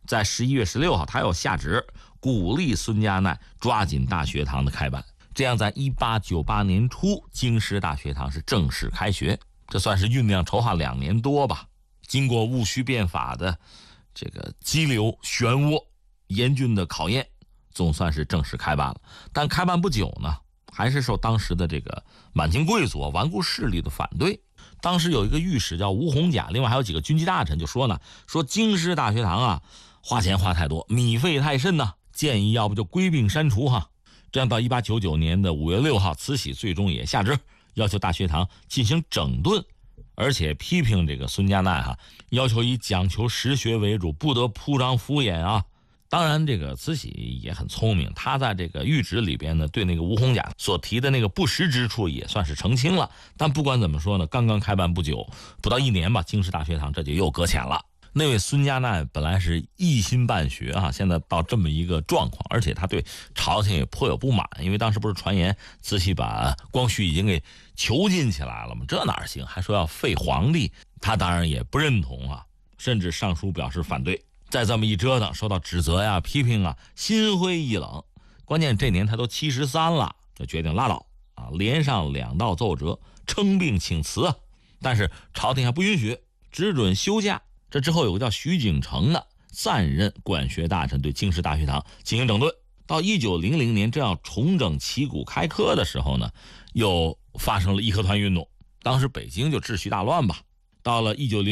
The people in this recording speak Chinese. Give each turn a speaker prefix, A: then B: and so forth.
A: 在11月16号，他又下旨鼓励孙家鼐抓紧大学堂的开办。这样，在1898年初，京师大学堂是正式开学，这算是酝酿筹划2年多吧。经过戊戌变法的这个激流漩涡、严峻的考验，总算是正式开办了。但开办不久呢，还是受当时的这个满清贵族顽固势力的反对。当时有一个御史叫吴洪甲，另外还有几个军机大臣就说呢，说京师大学堂啊，花钱花太多，米费太甚呢，建议要不就归并删除哈。这样到1899年的5月6号，慈禧最终也下旨要求大学堂进行整顿，而且批评这个孙家鼐要求以讲求实学为主，不得铺张敷衍啊。当然这个慈禧也很聪明，她在这个谕旨里边呢，对那个吴洪甲所提的那个不实之处也算是澄清了。但不管怎么说呢，刚刚开办不久，不到1年吧，京师大学堂这就又搁浅了。那位孙家鼐本来是一心办学现在到这么一个状况，而且他对朝廷也颇有不满，因为当时不是传言慈禧把光绪已经给囚禁起来了吗？这哪行，还说要废皇帝，他当然也不认同甚至上书表示反对。再这么一折腾，受到指责批评心灰意冷。关键这年他都73了，就决定拉倒连上2道奏折，称病请辞但是朝廷还不允许，只准休假。这之后有个叫徐景成的暂任管学大臣，对京师大学堂进行整顿。到1900年正要重整旗鼓开科的时候呢，又发生了义和团运动。当时北京就秩序大乱吧。到了1900